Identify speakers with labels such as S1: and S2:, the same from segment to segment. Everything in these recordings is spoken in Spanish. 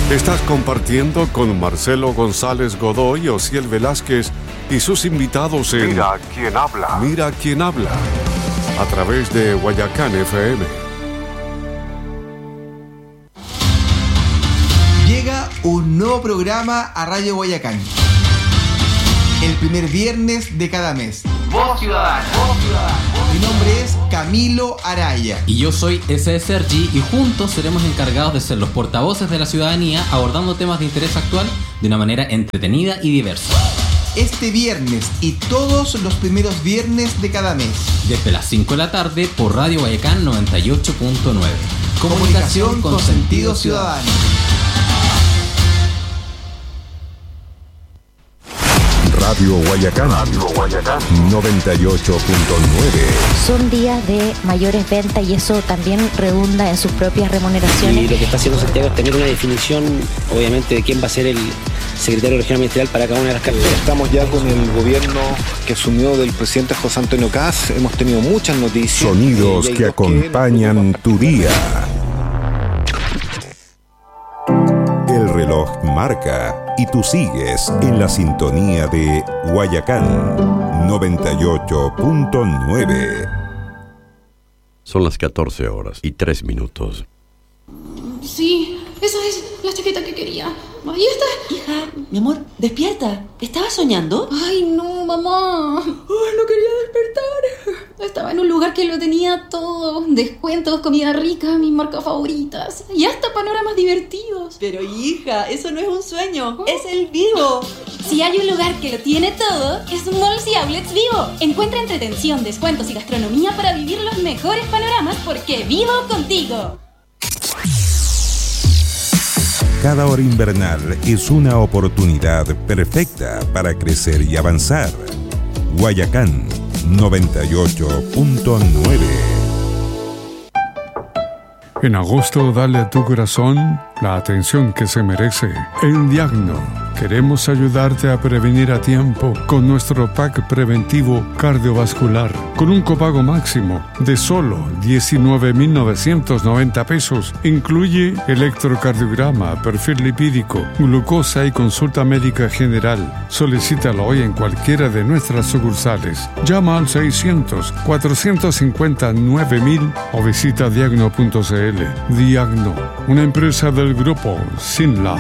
S1: Estás compartiendo con Marcelo González Godoy, Osiel Velázquez y sus invitados en
S2: Mira quién habla.
S1: Mira quién habla, a través de Guayacán FM.
S3: Llega un nuevo programa a Radio Guayacán. El primer viernes de cada mes.
S4: Voz Ciudadana.
S3: Mi nombre es Camilo Araya.
S5: Y yo soy SSRG y juntos seremos encargados de ser los portavoces de la ciudadanía abordando temas de interés actual de una manera entretenida y diversa.
S3: Este viernes y todos los primeros viernes de cada mes.
S5: Desde las 5 de la tarde por Radio Guayacán 98.9.
S3: Comunicación con sentido ciudadano.
S6: Radio Guayacán 98.9.
S7: Son días de mayores ventas y eso también redunda en sus propias remuneraciones.
S8: Y lo que está haciendo Santiago es tener una definición, obviamente, de quién va a ser el secretario regional ministerial para cada una de las carteras.
S9: Estamos ya con el gobierno que asumió del presidente José Antonio Kast. Hemos tenido muchas noticias.
S6: Sonidos que acompañan tu día. El reloj marca y tú sigues en la sintonía de Guayacán 98.9.
S10: Son las 14 horas y 3 minutos.
S11: Sí, esa es la chaqueta que quería. Ahí está.
S12: Hija, mi amor, despierta. ¿Estabas soñando?
S11: Ay, no, mamá. Ay, no quería despertar. Estaba en un lugar que lo tenía todo. Descuentos, comida rica, mis marcas favoritas. Y hasta panoramas divertidos.
S12: Pero hija, eso no es un sueño. Es el Vivo.
S11: Si hay un lugar que lo tiene todo, es Malls y Outlets Vivo. Encuentra entretención, descuentos y gastronomía para vivir los mejores panoramas porque vivo contigo.
S6: Cada hora invernal es una oportunidad perfecta para crecer y avanzar. Guayacán 98.9.
S1: En agosto, dale a tu corazón la atención que se merece. En Diagno, queremos ayudarte a prevenir a tiempo con nuestro pack preventivo cardiovascular, con un copago máximo de solo 19.990 pesos. Incluye electrocardiograma, perfil lipídico, glucosa y consulta médica general. Solicítalo hoy en cualquiera de nuestras sucursales. Llama al 600-459.000 o visita diagno.cl. Diagno, una empresa del grupo Synlab.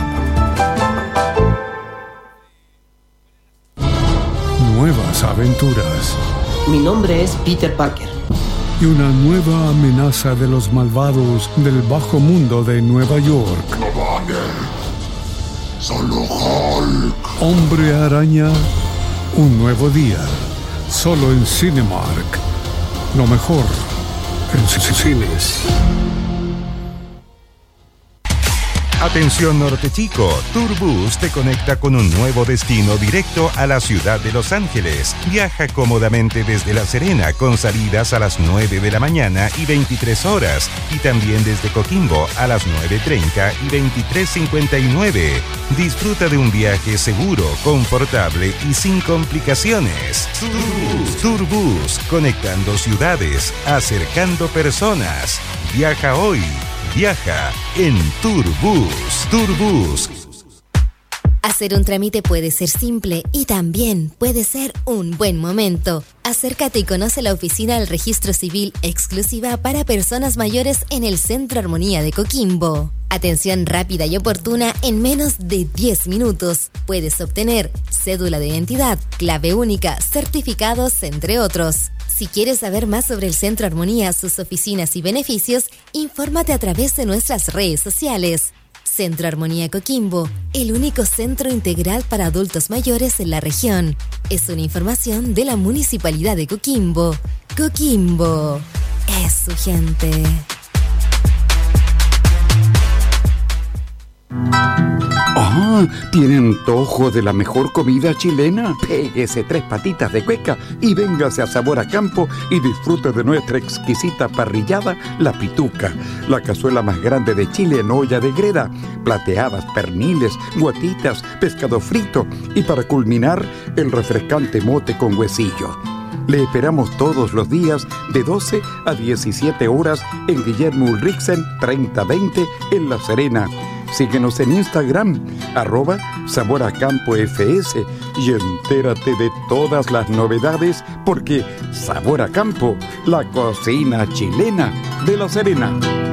S1: Nuevas aventuras.
S12: Mi nombre es Peter Parker.
S1: Y una nueva amenaza de los malvados del bajo mundo de Nueva York.
S13: No vale. Solo Hulk.
S1: Hombre Araña, un nuevo día. Solo en Cinemark. Lo mejor en cines.
S6: Atención Norte Chico, Turbus te conecta con un nuevo destino directo a la ciudad de Los Ángeles. Viaja cómodamente desde La Serena con salidas a las 9 de la mañana y 23 horas y también desde Coquimbo a las 9:30 y 23:59. Disfruta de un viaje seguro, confortable y sin complicaciones. Turbus, conectando ciudades, acercando personas. Viaja hoy. Viaja en Turbus. Turbus.
S7: Hacer un trámite puede ser simple y también puede ser un buen momento. Acércate y conoce la oficina del Registro Civil exclusiva para personas mayores en el Centro Armonía de Coquimbo. Atención rápida y oportuna en menos de 10 minutos. Puedes obtener cédula de identidad, clave única, certificados, entre otros. Si quieres saber más sobre el Centro Armonía, sus oficinas y beneficios, infórmate a través de nuestras redes sociales. Centro Armonía Coquimbo, el único centro integral para adultos mayores en la región. Es una información de la Municipalidad de Coquimbo. Coquimbo es su gente.
S14: Ah, ¿tiene antojo de la mejor comida chilena? Péguese 3 patitas de cueca y véngase a Sabor a Campo y disfrute de nuestra exquisita parrillada, La Pituca, la cazuela más grande de Chile en olla de greda, plateadas, perniles, guatitas, pescado frito y para culminar, el refrescante mote con huesillo. Le esperamos todos los días de 12 a 17 horas en Guillermo Ulrichsen 3020 en La Serena. Síguenos en Instagram, @SaborACampoFS, y entérate de todas las novedades, porque Sabor a Campo, la cocina chilena de La Serena.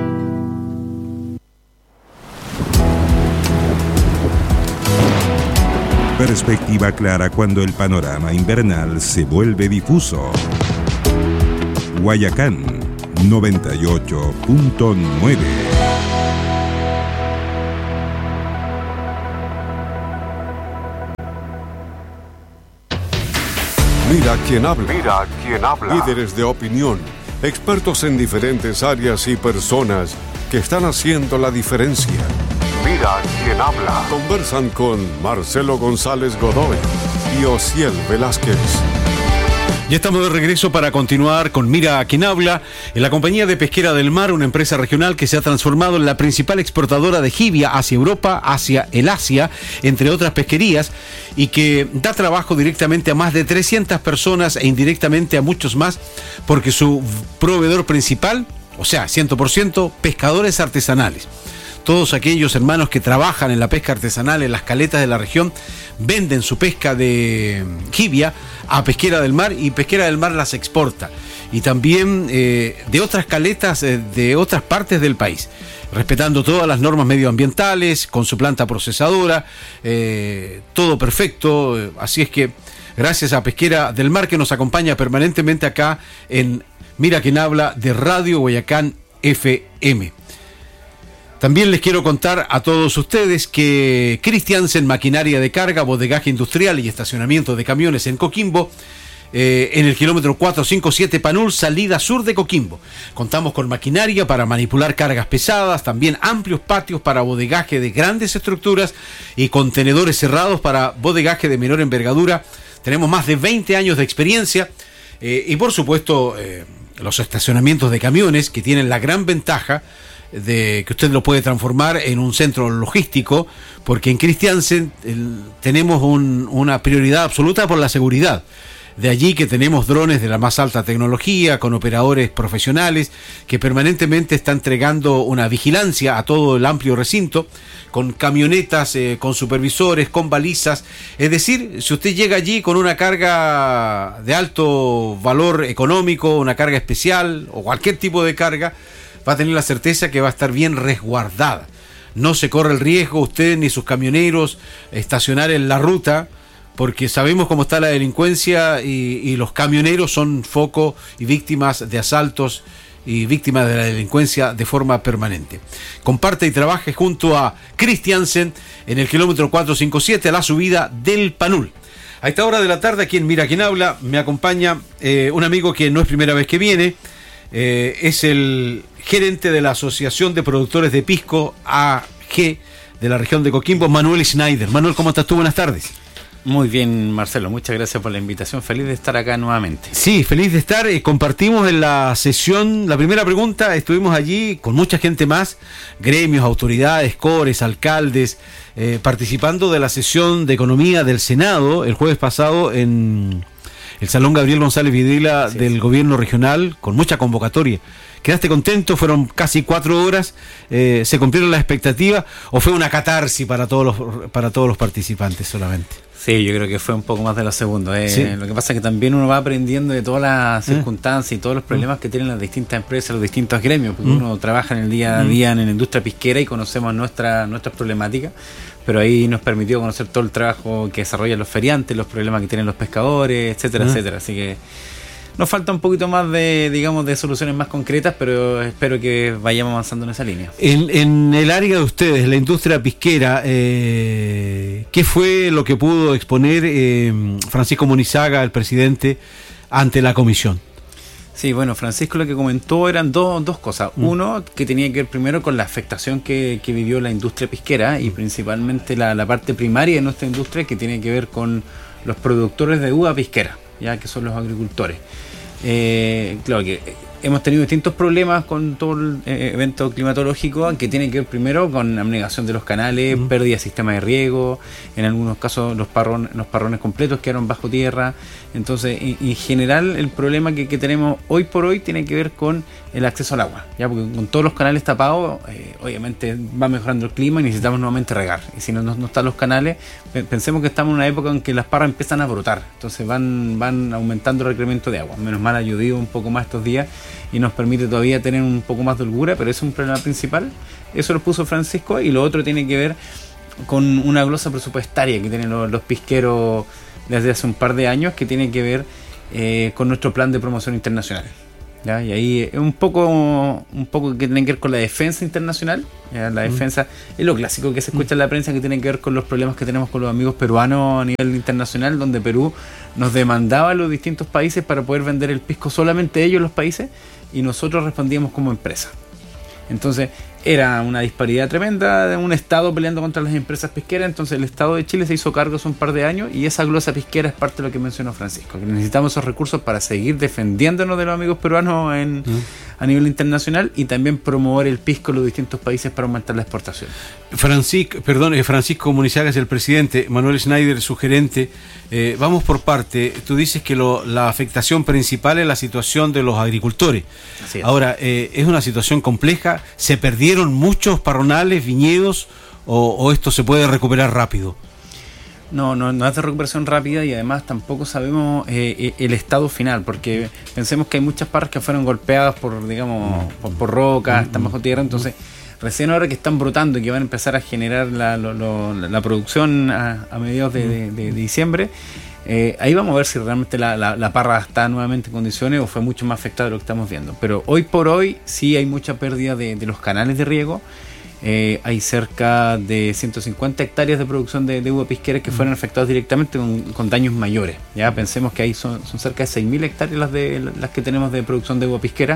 S6: Perspectiva clara cuando el panorama invernal se vuelve difuso. Guayacán 98.9.
S1: Mira quién habla.
S13: Mira quién habla.
S1: Líderes de opinión, expertos en diferentes áreas y personas que están haciendo la diferencia.
S13: Mira quién habla.
S1: Conversan con Marcelo González Godoy y Osiel Velázquez.
S2: Ya estamos de regreso para continuar con Mira quién habla, en la compañía de Pesquera del Mar, una empresa regional que se ha transformado en la principal exportadora de jibia hacia Europa, hacia el Asia, entre otras pesquerías, y que da trabajo directamente a más de 300 personas e indirectamente a muchos más, porque su proveedor principal, o sea, 100%, pescadores artesanales. Todos aquellos hermanos que trabajan en la pesca artesanal en las caletas de la región venden su pesca de jibia a Pesquera del Mar, y Pesquera del Mar las exporta. Y también de otras caletas de otras partes del país, respetando todas las normas medioambientales, con su planta procesadora, todo perfecto. Así es que gracias a Pesquera del Mar, que nos acompaña permanentemente acá en Mira quién habla de Radio Guayacán FM. También les quiero contar a todos ustedes que Christiansen Maquinaria de Carga, Bodegaje Industrial y Estacionamiento de Camiones en Coquimbo, en el kilómetro 457 Panul, salida sur de Coquimbo. Contamos con maquinaria para manipular cargas pesadas, también amplios patios para bodegaje de grandes estructuras y contenedores cerrados para bodegaje de menor envergadura. Tenemos más de 20 años de experiencia y por supuesto los estacionamientos de camiones, que tienen la gran ventaja de que usted lo puede transformar en un centro logístico, porque en Christiansen tenemos una prioridad absoluta por la seguridad. De allí que tenemos drones de la más alta tecnología, con operadores profesionales que permanentemente están entregando una vigilancia a todo el amplio recinto, con camionetas, con supervisores, con balizas. Es decir, si usted llega allí con una carga de alto valor económico, una carga especial o cualquier tipo de carga, va a tener la certeza que va a estar bien resguardada. No se corre el riesgo usted ni sus camioneros estacionar en la ruta, porque sabemos cómo está la delincuencia y los camioneros son foco y víctimas de asaltos y víctimas de la delincuencia de forma permanente. Comparte y trabaje junto a Christiansen en el kilómetro 457 a la subida del Panul. A esta hora de la tarde, aquí en Mira quién habla, me acompaña un amigo que no es primera vez que viene. Es el gerente de la Asociación de Productores de Pisco AG de la región de Coquimbo, Manuel Schneider. Manuel, ¿cómo estás tú? Buenas tardes.
S5: Muy bien, Marcelo, muchas gracias por la invitación. Feliz de estar acá nuevamente.
S2: Sí, feliz de estar. Compartimos en la sesión, la primera pregunta, estuvimos allí con mucha gente más, gremios, autoridades, cores, alcaldes, participando de la sesión de economía del Senado el jueves pasado en el Salón Gabriel González Videla del Gobierno Regional, con mucha convocatoria. ¿Quedaste contento? Fueron casi 4 horas. ¿Se cumplieron las expectativas o fue una catarsis para todos los participantes solamente?
S5: Sí, yo creo que fue un poco más de la segunda. ¿Sí? Lo que pasa es que también uno va aprendiendo de todas las circunstancias y todos los problemas que tienen las distintas empresas, los distintos gremios, porque uno trabaja en el día a día en la industria pisquera y conocemos nuestras problemáticas, pero ahí nos permitió conocer todo el trabajo que desarrollan los feriantes, los problemas que tienen los pescadores, etcétera, etcétera. Así que nos falta un poquito más de soluciones más concretas, pero espero que vayamos avanzando en esa línea.
S2: En el área de ustedes, la industria pisquera, ¿qué fue lo que pudo exponer Francisco Munizaga, el presidente, ante la comisión?
S5: Sí, bueno, Francisco lo que comentó eran dos cosas. Uno, que tenía que ver primero con la afectación que vivió la industria pisquera y principalmente la parte primaria de nuestra industria, que tiene que ver con los productores de uva pisquera, ya que son los agricultores. Claro que hemos tenido distintos problemas con todo el evento climatológico que tiene que ver primero con abnegación de los canales, pérdida de sistema de riego, en algunos casos los parrones completos quedaron bajo tierra. Entonces, en general, el problema que tenemos hoy por hoy tiene que ver con el acceso al agua, ya porque con todos los canales tapados, obviamente va mejorando el clima y necesitamos nuevamente regar. Y si no están los canales, pensemos que estamos en una época en que las parras empiezan a brotar, entonces van aumentando el requerimiento de agua. Menos mal ha llovido un poco más estos días y nos permite todavía tener un poco más de holgura, pero eso es un problema principal. Eso lo puso Francisco, y lo otro tiene que ver con una glosa presupuestaria que tienen los pisqueros desde hace un par de años, que tiene que ver con nuestro plan de promoción internacional. ¿Ya? Y ahí es un poco que tiene que ver con la defensa internacional. ¿Ya? La defensa es lo clásico que se escucha en la prensa, que tiene que ver con los problemas que tenemos con los amigos peruanos a nivel internacional, donde Perú nos demandaba a los distintos países para poder vender el pisco solamente ellos, los países, y nosotros respondíamos como empresa. Entonces era una disparidad tremenda de un Estado peleando contra las empresas pesqueras. Entonces el Estado de Chile se hizo cargo hace un par de años, y esa glosa pesquera es parte de lo que mencionó Francisco, que necesitamos esos recursos para seguir defendiéndonos de los amigos peruanos a nivel internacional, y también promover el pisco en los distintos países para aumentar la exportación.
S2: Francisco Munizaga es el presidente, Manuel Schneider su gerente. Vamos por parte. Tú dices que la afectación principal es la situación de los agricultores. Ahora, es una situación compleja. ¿Se perdieron muchos parronales, viñedos, o esto se puede recuperar rápido?
S5: No es de recuperación rápida, y además tampoco sabemos el estado final, porque pensemos que hay muchas parras que fueron golpeadas por rocas, están bajo tierra. Entonces recién ahora que están brotando y que van a empezar a generar la producción a mediados de diciembre, ahí vamos a ver si realmente la parra está nuevamente en condiciones o fue mucho más afectada de lo que estamos viendo. Pero hoy por hoy sí hay mucha pérdida de los canales de riego. Hay cerca de 150 hectáreas de producción de uva pisquera que fueron afectadas directamente con daños mayores. Ya pensemos que ahí son cerca de 6.000 hectáreas las que tenemos de producción de uva pisquera,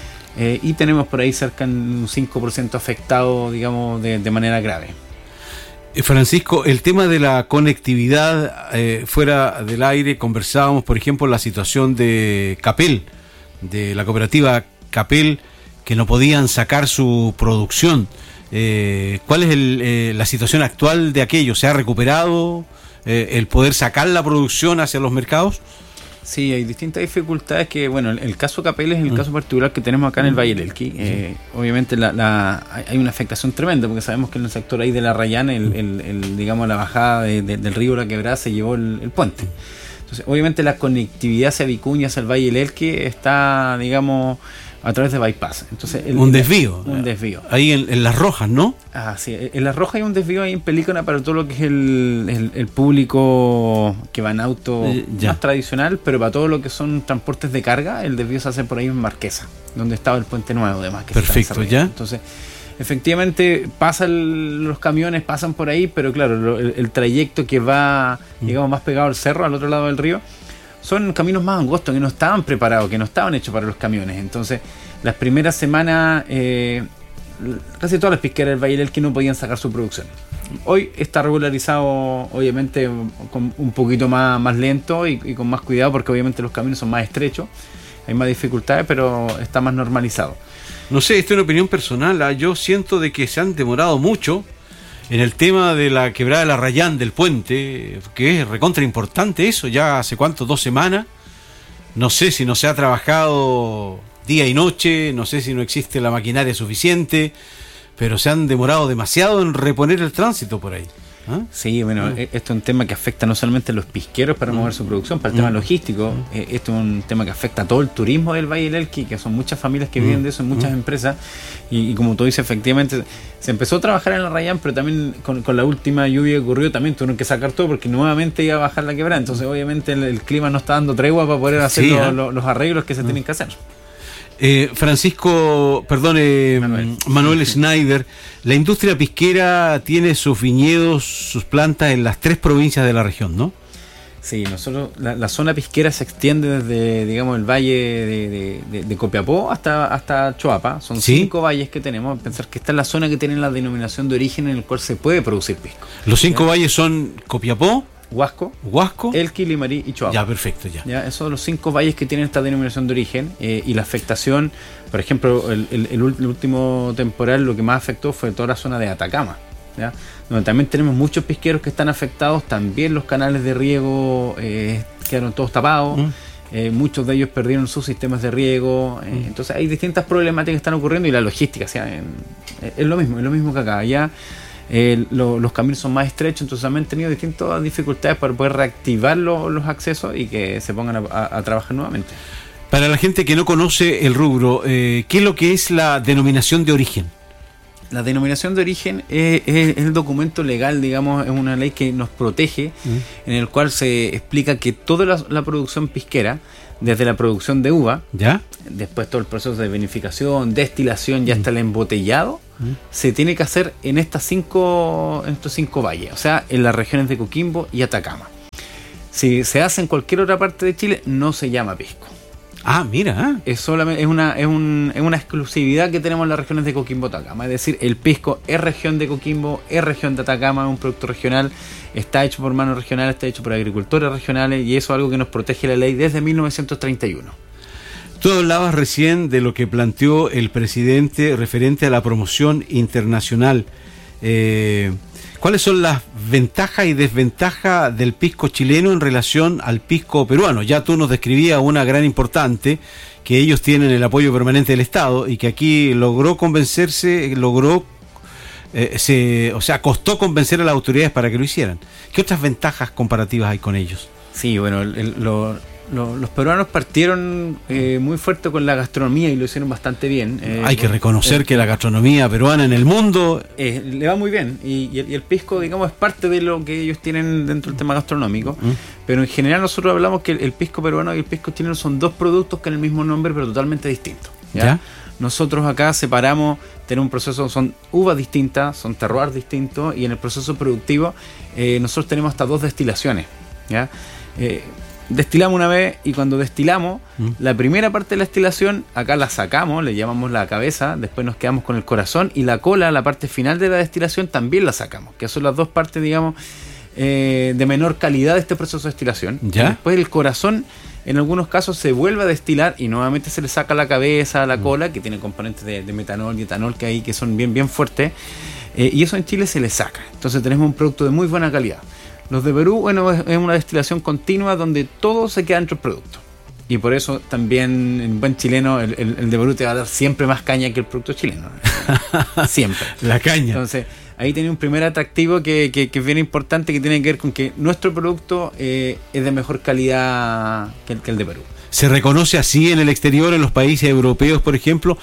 S5: y tenemos por ahí cerca de un 5% afectado, digamos, de manera grave.
S2: Francisco, el tema de la conectividad, fuera del aire conversábamos, por ejemplo, la situación de Capel, de la cooperativa Capel, que no podían sacar su producción. ¿Cuál es la situación actual de aquello? ¿Se ha recuperado el poder sacar la producción hacia los mercados?
S5: Sí, hay distintas dificultades que, bueno, el caso Capel es el caso particular que tenemos acá en el Valle del Elqui. Obviamente hay una afectación tremenda, porque sabemos que en el sector ahí de la Rayana, digamos, la bajada del río La Quebrada se llevó el puente. Entonces, obviamente la conectividad hacia Vicuña, hacia el Valle del Elqui, está, digamos, a través de bypass. Entonces,
S2: un desvío. Ahí en Las Rojas, ¿no?
S5: Sí, en Las Rojas hay un desvío ahí en Pelícana para todo lo que es el público que va en auto más tradicional, pero para todo lo que son transportes de carga, el desvío se hace por ahí en Marquesa, donde estaba el puente nuevo, además.
S2: Perfecto, ya.
S5: Entonces, efectivamente, los camiones pasan por ahí, pero claro, el trayecto que va, digamos, más pegado al cerro, al otro lado del río, son caminos más angostos, que no estaban preparados, que no estaban hechos para los camiones. Entonces, las primeras semanas, casi todas las pisqueras del Valle del Elqui no podían sacar su producción. Hoy está regularizado, obviamente, con un poquito más lento y con más cuidado, porque obviamente los caminos son más estrechos, hay más dificultades, pero está más normalizado.
S2: No sé, esto es una opinión personal. Yo siento de que se han demorado mucho en el tema de la quebrada de la Rayán, del puente, que es recontra importante eso, ya hace cuánto, 2 semanas. No sé si no se ha trabajado día y noche, no sé si no existe la maquinaria suficiente, pero se han demorado demasiado en reponer el tránsito por ahí.
S5: Sí, bueno, esto es un tema que afecta no solamente a los pisqueros para mover su producción, para el tema logístico. Esto es un tema que afecta a todo el turismo del Valle del Elqui, que son muchas familias que viven de eso, en muchas empresas, y como tú dices, efectivamente se empezó a trabajar en la Rayán, pero también con la última lluvia que ocurrió también tuvieron que sacar todo, porque nuevamente iba a bajar la quebrada. Entonces obviamente el clima no está dando tregua para poder hacer los arreglos que se tienen que hacer.
S2: Manuel Schneider, la industria pisquera tiene sus viñedos, sus plantas en las 3 provincias de la región, ¿no?
S5: Sí, nosotros la zona pisquera se extiende desde, digamos, el valle de Copiapó hasta Choapa. Son 5 valles que tenemos. Pensar que esta es la zona que tiene la denominación de origen en el cual se puede producir pisco.
S2: Los 5 valles son Copiapó,
S5: Huasco, Elqui, Limarí y Choagua.
S2: Ya, perfecto, ya.
S5: Esos son los 5 valles que tienen esta denominación de origen, y la afectación, por ejemplo, el último temporal lo que más afectó fue toda la zona de Atacama, ¿ya? Donde también tenemos muchos pisqueros que están afectados, también los canales de riego quedaron todos tapados. Muchos de ellos perdieron sus sistemas de riego, entonces hay distintas problemáticas que están ocurriendo, y la logística, o sea, es lo mismo que acá. Ya los caminos son más estrechos, entonces han tenido distintas dificultades para poder reactivar los accesos y que se pongan a trabajar nuevamente.
S2: Para la gente que no conoce el rubro, ¿qué es lo que es la denominación de origen?
S5: La denominación de origen es el documento legal, digamos, es una ley que nos protege, en el cual se explica que toda la producción pisquera, desde la producción de uva, ¿ya? Después todo el proceso de vinificación, destilación y hasta el embotellado, se tiene que hacer en estos 5 valles, o sea, en las regiones de Coquimbo y Atacama. Si se hace en cualquier otra parte de Chile, no se llama pisco.
S2: Ah, mira.
S5: Es solamente es una exclusividad que tenemos en las regiones de Coquimbo, Atacama. Es decir, el pisco es región de Coquimbo, es región de Atacama, es un producto regional, está hecho por manos regionales, está hecho por agricultores regionales, y eso es algo que nos protege la ley desde 1931.
S2: Tú hablabas recién de lo que planteó el presidente referente a la promoción internacional. ¿Cuáles son las ventajas y desventajas del pisco chileno en relación al pisco peruano? Ya tú nos describías una gran importante, que ellos tienen el apoyo permanente del Estado y que aquí logró convencerse, costó convencer a las autoridades para que lo hicieran. ¿Qué otras ventajas comparativas hay con ellos?
S5: Sí, bueno, los peruanos partieron muy fuerte con la gastronomía y lo hicieron bastante bien.
S2: Hay que reconocer que la gastronomía peruana en el mundo
S5: le va muy bien, y el pisco, digamos, es parte de lo que ellos tienen dentro del tema gastronómico. Pero en general nosotros hablamos que el pisco peruano y el pisco chileno son 2 productos que en el mismo nombre, pero totalmente distintos. ¿Ya? Nosotros acá separamos, tenemos un proceso, son uvas distintas, son terroirs distintos, y en el proceso productivo nosotros tenemos hasta 2 destilaciones, ¿ya? Destilamos una vez, y cuando destilamos, la primera parte de la destilación, acá la sacamos, le llamamos la cabeza, después nos quedamos con el corazón, y la cola, la parte final de la destilación, también la sacamos, que son las 2 partes, digamos, de menor calidad de este proceso de destilación. ¿Ya? Después el corazón, en algunos casos, se vuelve a destilar y nuevamente se le saca la cabeza, la cola, que tiene componentes de metanol y etanol que son bien fuertes, y eso en Chile se le saca. Entonces tenemos un producto de muy buena calidad. Los de Perú, bueno, es una destilación continua donde todo se queda dentro del producto. Y por eso también, en buen chileno, el de Perú te va a dar siempre más caña que el producto chileno. Siempre.
S2: La caña.
S5: Entonces, ahí tiene un primer atractivo que es bien importante, que tiene que ver con que nuestro producto es de mejor calidad que el de Perú.
S2: ¿Se reconoce así en el exterior, en los países europeos, por ejemplo?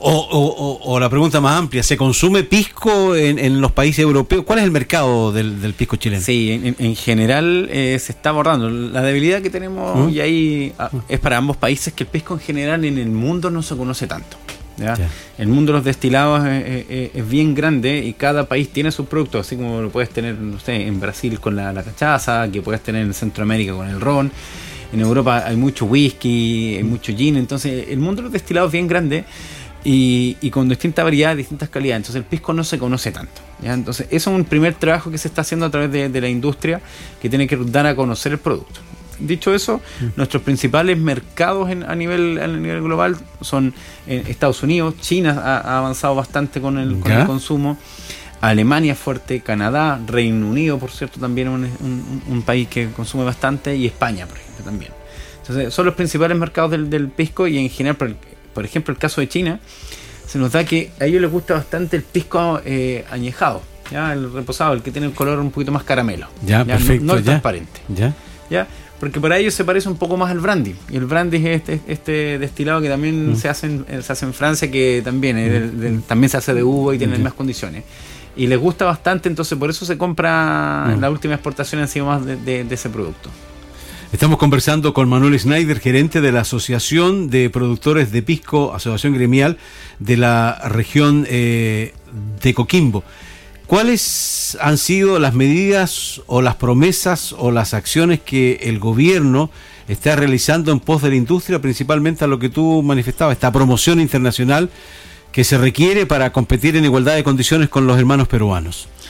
S2: O la pregunta más amplia, ¿se consume pisco en los países europeos? ¿Cuál es el mercado del pisco chileno?
S5: Sí, en general se está abordando. La debilidad que tenemos y ahí es para ambos países, que el pisco en general en el mundo no se conoce tanto. ¿Ya? El mundo de los destilados es bien grande, y cada país tiene sus productos, así como lo puedes tener, no sé, en Brasil con la cachaza, que puedes tener en Centroamérica con el ron. En Europa hay mucho whisky, hay mucho gin. Entonces el mundo de los destilados es bien grande, y con distinta variedad, distintas calidades. Entonces el pisco no se conoce tanto, ¿ya? Entonces eso es un primer trabajo que se está haciendo a través de la industria, que tiene que dar a conocer el producto. Dicho eso, nuestros principales mercados a nivel global son Estados Unidos. China ha avanzado bastante con el consumo. Alemania es fuerte, Canadá, Reino Unido, por cierto, también es un país que consume bastante, y España, por ejemplo, también. Entonces son los principales mercados del pisco, y en general, por ejemplo, el caso de China, se nos da que a ellos les gusta bastante el pisco añejado, ¿ya? El reposado, el que tiene el color un poquito más caramelo,
S2: ya perfecto,
S5: no el transparente,
S2: ya,
S5: porque para ellos se parece un poco más al brandy, y el brandy es este destilado que también se hace en Francia, que también también se hace de uva y tiene las mismas condiciones, y les gusta bastante. Entonces por eso se compra la última exportación encima más de ese producto.
S2: Estamos conversando con Manuel Schneider, gerente de la Asociación de Productores de Pisco, asociación gremial de la región de Coquimbo. ¿Cuáles han sido las medidas o las promesas o las acciones que el gobierno está realizando en pos de la industria, principalmente a lo que tú manifestabas, esta promoción internacional que se requiere para competir en igualdad de condiciones con los hermanos peruanos?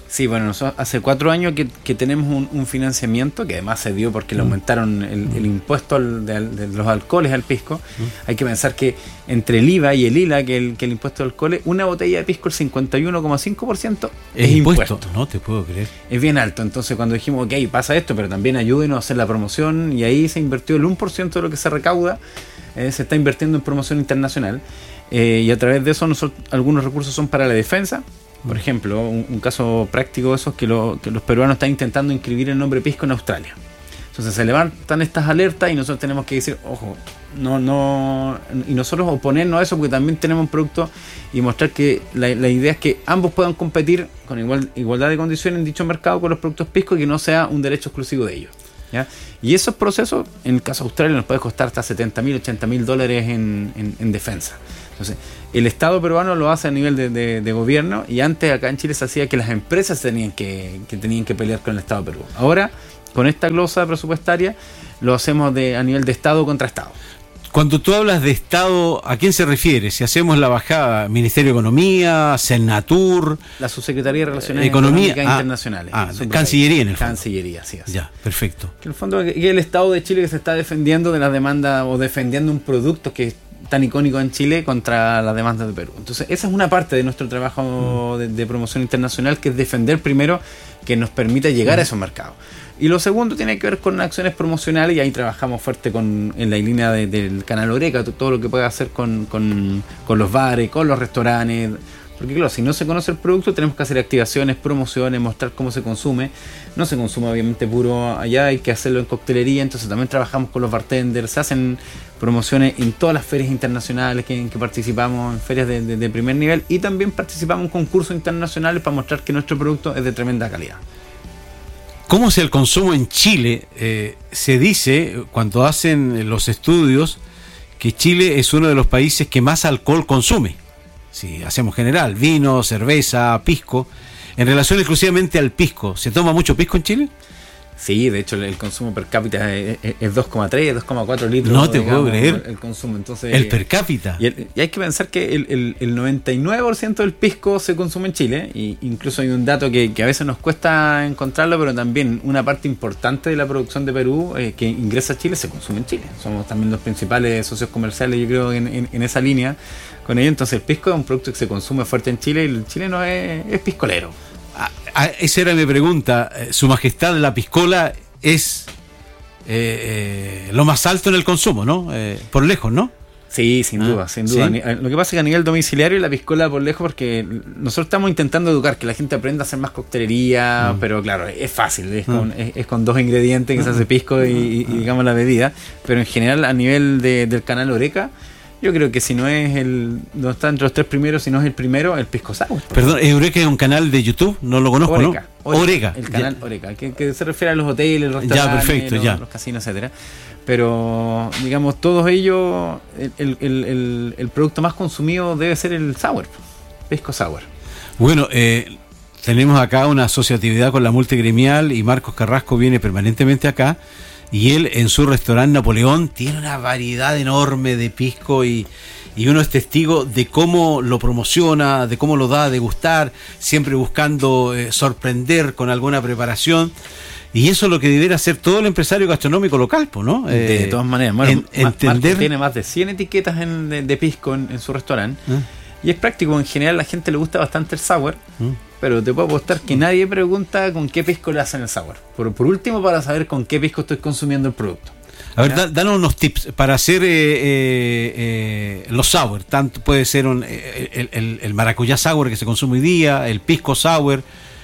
S5: Sí, bueno, nosotros hace 4 años que tenemos un financiamiento que además se dio porque le aumentaron el impuesto de los alcoholes al pisco. Hay que pensar que entre el IVA y el ILA, que el impuesto al alcohol, una botella de pisco, el 51,5% es impuesto.
S2: No te puedo creer.
S5: Es bien alto. Entonces cuando dijimos, ok, pasa esto, pero también ayúdenos a hacer la promoción, y ahí se invirtió el 1% de lo que se recauda, se está invirtiendo en promoción internacional, y a través de eso algunos recursos son para la defensa. Por ejemplo, un caso práctico de eso es que los peruanos están intentando inscribir el nombre pisco en Australia. Entonces se levantan estas alertas y nosotros tenemos que decir, ojo, y nosotros oponernos a eso, porque también tenemos un producto, y mostrar que la idea es que ambos puedan competir con igualdad de condiciones en dicho mercado con los productos pisco, y que no sea un derecho exclusivo de ellos, ¿ya? Y esos procesos, en el caso de Australia, nos puede costar hasta $70,000, $80,000 en defensa. Entonces, el Estado peruano lo hace a nivel de gobierno, y antes acá en Chile se hacía que las empresas tenían que pelear con el Estado de Perú. Ahora, con esta glosa presupuestaria, lo hacemos a nivel de Estado contra Estado.
S2: Cuando tú hablas de Estado, ¿a quién se refiere? Si hacemos la bajada, Ministerio de Economía, Senatur,
S5: la Subsecretaría de Relaciones Económicas Internacionales.
S2: Cancillería en el fondo.
S5: Cancillería, sí.
S2: Ya, perfecto.
S5: En el fondo, que el Estado de Chile que se está defendiendo de las demandas, o defendiendo un producto que es tan icónico en Chile contra las demandas de Perú. Entonces, esa es una parte de nuestro trabajo de promoción internacional, que es defender primero que nos permita llegar a esos mercados. Y lo segundo tiene que ver con acciones promocionales, y ahí trabajamos fuerte en la línea del canal Oreca, todo lo que pueda hacer con los bares, con los restaurantes. Porque claro, si no se conoce el producto, tenemos que hacer activaciones, promociones, mostrar cómo se consume. No se consume obviamente puro allá, hay que hacerlo en coctelería. Entonces también trabajamos con los bartenders, se hacen promociones en todas las ferias internacionales en que participamos, en ferias de primer nivel, y también participamos en concursos internacionales para mostrar que nuestro producto es de tremenda calidad.
S2: ¿Cómo es el consumo en Chile? Se dice, cuando hacen los estudios, que Chile es uno de los países que más alcohol consume. Si hacemos general, vino, cerveza, pisco. En relación exclusivamente al pisco, ¿se toma mucho pisco en Chile?
S5: Sí, de hecho el consumo per cápita es 2,3, 2,4 litros.
S2: No te puedo creer.
S5: El consumo, entonces,
S2: el per cápita.
S5: Y hay que pensar que el 99% del pisco se consume en Chile, y incluso hay un dato que a veces nos cuesta encontrarlo, pero también una parte importante de la producción de Perú que ingresa a Chile se consume en Chile. Somos también los principales socios comerciales, yo creo, en esa línea con ellos. Entonces el pisco es un producto que se consume fuerte en Chile, y el chileno es piscolero.
S2: Esa era mi pregunta. Su Majestad la piscola es lo más alto en el consumo, ¿no? Por lejos, ¿no?
S5: Sí, sin duda. ¿Sí? Lo que pasa es que a nivel domiciliario la piscola por lejos, porque nosotros estamos intentando educar que la gente aprenda a hacer más coctelería, pero claro, es fácil, es con 2 ingredientes que se hace pisco y digamos la bebida, pero en general a nivel del canal Oreca, yo creo que si no es no está entre los 3 primeros, si no es el primero, el pisco sour.
S2: Perdón, ¿Eureka es un canal de YouTube? No lo conozco,
S5: Oreca,
S2: ¿no? Oreca.
S5: El canal Oreca, que se refiere a los hoteles, los restaurantes, los casinos, etcétera. Pero, digamos, todos ellos, el producto más consumido debe ser el sour, pisco sour.
S2: Bueno, tenemos acá una asociatividad con la multigremial, y Marcos Carrasco viene permanentemente acá. Y él, en su restaurante Napoleón, tiene una variedad enorme de pisco, y uno es testigo de cómo lo promociona, de cómo lo da a degustar, siempre buscando sorprender con alguna preparación. Y eso es lo que debería hacer todo el empresario gastronómico local, ¿no?
S5: De todas maneras, bueno, Marcos tiene más de 100 etiquetas de pisco en su restaurante. Y es práctico, en general a la gente le gusta bastante el sour, pero te puedo apostar que nadie pregunta con qué pisco le hacen el sour. Por último, para saber con qué pisco estoy consumiendo el producto.
S2: A ver, danos unos tips para hacer los sour. Tanto puede ser el maracuyá sour que se consume hoy día, el pisco sour.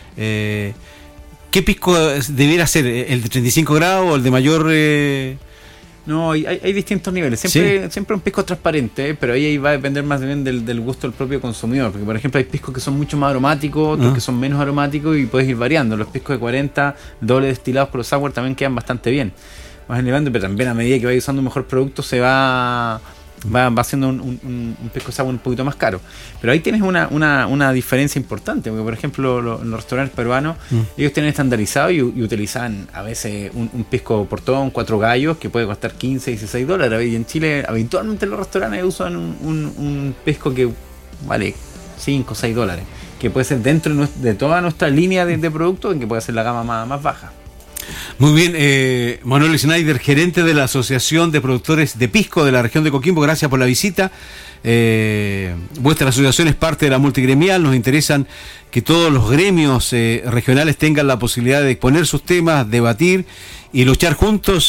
S2: ¿Qué pisco debiera ser? ¿El de 35 grados o el de mayor...?
S5: No, hay distintos niveles. Siempre un pisco transparente, pero ahí va a depender más bien del gusto del propio consumidor. Porque, por ejemplo, hay piscos que son mucho más aromáticos, otros que son menos aromáticos, y puedes ir variando. Los piscos de 40, doble destilados con los sour, también quedan bastante bien. Más elevando, pero también a medida que vayas usando un mejor producto se va haciendo un pisco sour un poquito más caro. Pero ahí tienes una diferencia importante, porque por ejemplo los restaurantes peruanos, ellos tienen estandarizado y utilizan a veces un pisco portón, 4 gallos, que puede costar $15, $16, y en Chile habitualmente los restaurantes usan un pisco que vale $5, $6. que puede ser dentro de toda nuestra línea de productos, en que puede ser la gama más baja.
S2: Muy bien, Manuel Schneider, gerente de la Asociación de Productores de Pisco de la región de Coquimbo, gracias por la visita. Vuestra asociación es parte de la multigremial, nos interesan que todos los gremios regionales tengan la posibilidad de exponer sus temas, debatir y luchar juntos,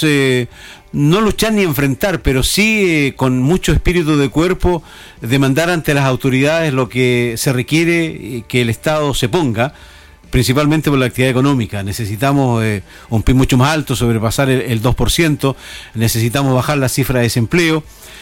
S2: no luchar ni enfrentar, pero sí con mucho espíritu de cuerpo, demandar ante las autoridades lo que se requiere que el Estado se ponga, principalmente por la actividad económica. Necesitamos un PIB mucho más alto, sobrepasar el 2%, necesitamos bajar la cifra de desempleo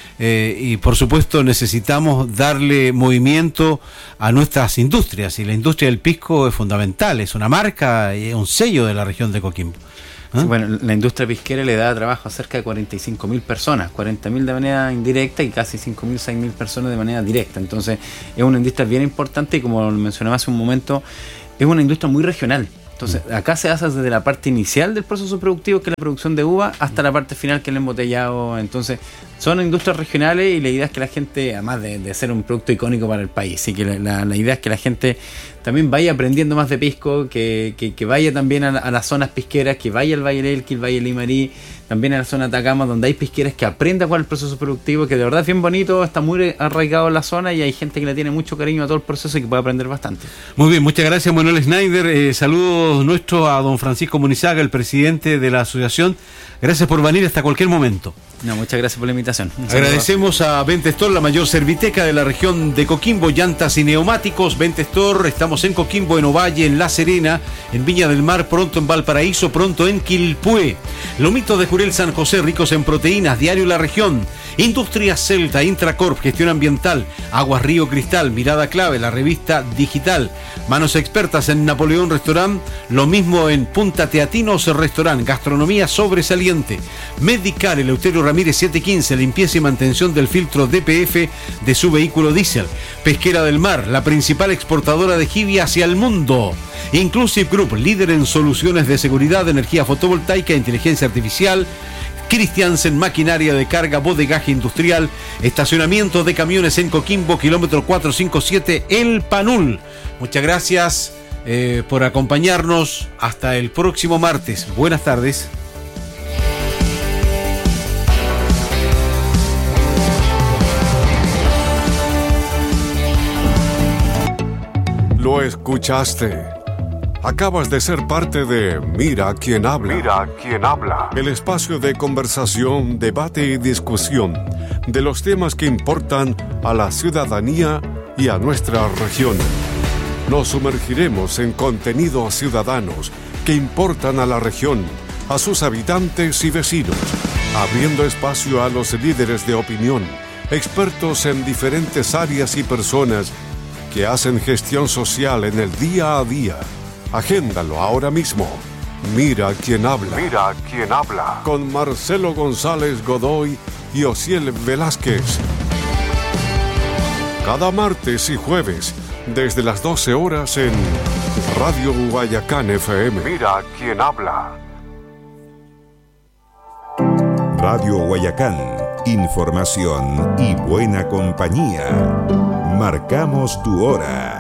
S2: y por supuesto necesitamos darle movimiento a nuestras industrias, y la industria del pisco es fundamental, es una marca y es un sello de la región de Coquimbo.
S5: Sí, bueno, la industria pisquera le da trabajo a cerca de 45.000 personas, 40.000 de manera indirecta y casi 5.000, 6.000 personas de manera directa. Entonces es una industria bien importante y, como lo mencionaba hace un momento, es una industria muy regional. Entonces acá se hace desde la parte inicial del proceso productivo, que es la producción de uva, hasta la parte final, que es el embotellado. Entonces son industrias regionales y la idea es que la gente, además de ser un producto icónico para el país, y que la idea es que la gente también vaya aprendiendo más de pisco, que vaya también a las zonas pisqueras, que vaya al Valle del Elqui, el Valle Limarí, también a la zona de Atacama, donde hay pisqueras, que aprenda cuál es el proceso productivo, que de verdad es bien bonito, está muy arraigado en la zona y hay gente que le tiene mucho cariño a todo el proceso y que puede aprender bastante.
S2: Muy bien, muchas gracias, Manuel Schneider. Saludos nuestros a don Francisco Munizaga, el presidente de la asociación. Gracias por venir hasta cualquier momento.
S5: No, muchas gracias por la invitación.
S2: Agradecemos a Ventestor, la mayor serviteca de la región de Coquimbo, llantas y neumáticos. Ventestor, estamos en Coquimbo, en Ovalle, en La Serena, en Viña del Mar, pronto en Valparaíso, pronto en Quilpué. Lomitos de Jurel San José, ricos en proteínas, Diario La Región. Industria Celta, Intracorp, gestión ambiental. Aguas Río Cristal, Mirada Clave, la revista digital. Manos expertas en Napoleón Restaurant, lo mismo en Punta Teatinos Restaurant, gastronomía sobresaliente. Medicar, Eleuterio Ramírez 715, limpieza y mantención del filtro DPF de su vehículo diésel. Pesquera del Mar, la principal exportadora de jibia hacia el mundo. Inclusive Group, líder en soluciones de seguridad, energía fotovoltaica, inteligencia artificial. Christiansen, maquinaria de carga, bodegaje industrial, estacionamiento de camiones en Coquimbo, kilómetro 457, El Panul. Muchas gracias por acompañarnos. Hasta el próximo martes. Buenas tardes.
S1: Lo escuchaste. Acabas de ser parte de Mira quién habla.
S13: Mira quién habla.
S1: El espacio de conversación, debate y discusión de los temas que importan a la ciudadanía y a nuestra región. Nos sumergiremos en contenidos ciudadanos que importan a la región, a sus habitantes y vecinos, abriendo espacio a los líderes de opinión, expertos en diferentes áreas y personas que hacen gestión social en el día a día. Agéndalo ahora mismo. Mira quién habla.
S13: Mira quién habla.
S1: Con Marcelo González Godoy y Osiel Velázquez. Cada martes y jueves, desde las 12 horas en Radio Guayacán FM.
S13: Mira quién habla.
S6: Radio Guayacán. Información y buena compañía. Marcamos tu hora.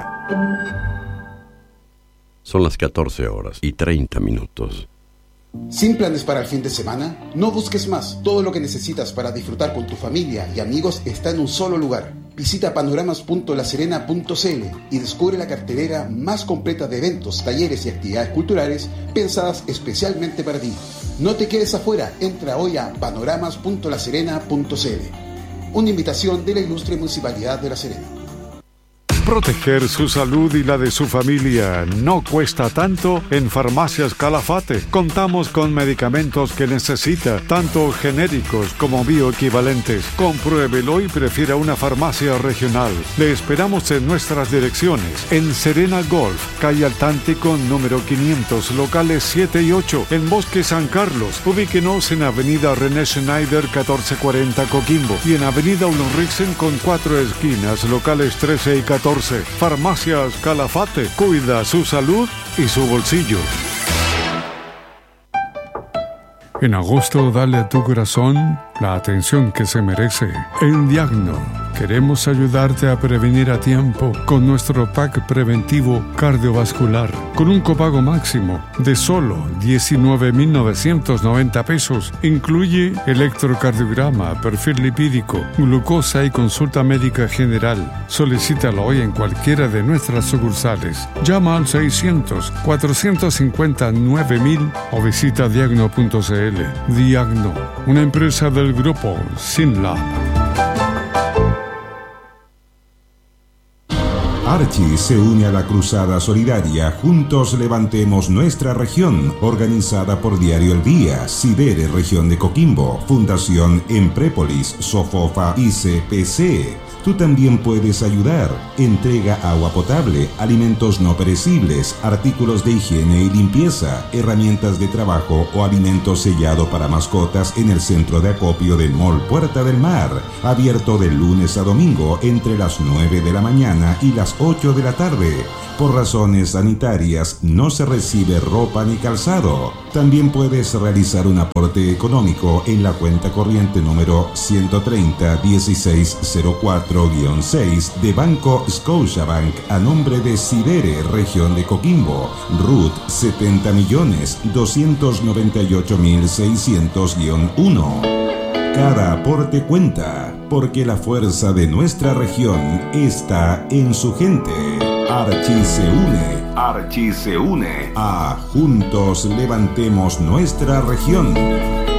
S10: Son las 14 horas y 30 minutos.
S4: ¿Sin planes para el fin de semana? No busques más. Todo lo que necesitas para disfrutar con tu familia y amigos está en un solo lugar. Visita panoramas.laserena.cl y descubre la cartelera más completa de eventos, talleres y actividades culturales pensadas especialmente para ti. No te quedes afuera. Entra hoy a panoramas.laserena.cl. Una invitación de la ilustre Municipalidad de La Serena.
S1: Proteger su salud y la de su familia no cuesta tanto en Farmacias Calafate. Contamos con medicamentos que necesita, tanto genéricos como bioequivalentes. Compruébelo y prefiera una farmacia regional. Le esperamos en nuestras direcciones. En Serena Golf, calle Altántico, número 500, locales 7 y 8. En Bosque San Carlos, ubíquenos en Avenida René Schneider 1440 Coquimbo. Y en Avenida Ulriksen con 4 esquinas, locales 13 y 14. Farmacias Calafate, cuida su salud y su bolsillo. En agosto, dale a tu corazón la atención que se merece. En Diagno Queremos ayudarte a prevenir a tiempo con nuestro pack preventivo cardiovascular, con un copago máximo de solo 19.990 pesos. Incluye electrocardiograma, perfil lipídico, glucosa y consulta médica general. Solicítalo hoy en cualquiera de nuestras sucursales. Llama al 600-459.000 o visita diagno.cl. Diagno, una empresa del grupo Synlab.
S15: Archie se une a la cruzada solidaria Juntos Levantemos Nuestra Región, organizada por Diario El Día, Sidere Región de Coquimbo, Fundación Emprépolis, Sofofa y CPC. Tú también puedes ayudar. Entrega agua potable, alimentos no perecibles, artículos de higiene y limpieza, herramientas de trabajo o alimento sellado para mascotas en el centro de acopio del Mall Puerta del Mar. Abierto de lunes a domingo entre las 9 de la mañana y las 8 de la tarde. Por razones sanitarias no se recibe ropa ni calzado. También puedes realizar un aporte económico en la cuenta corriente número 130-1604-6 de Banco Scotiabank a nombre de Sidere Región de Coquimbo, RUT 70.298.600-1. Cada aporte cuenta, porque la fuerza de nuestra región está en su gente. Archie se une a Juntos Levantemos Nuestra Región.